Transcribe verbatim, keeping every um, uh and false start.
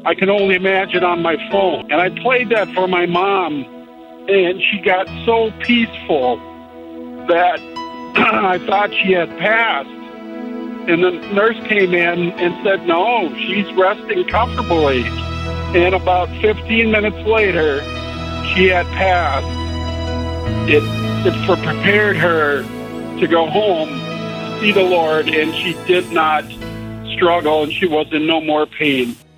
I can only imagine on my phone. And I played that for my mom, and she got so peaceful that I thought she had passed. And the nurse came in and said, no, she's resting comfortably. And about fifteen minutes later, she had passed. It, it prepared her to go home, see the Lord, and she did not struggle, and she was in no more pain.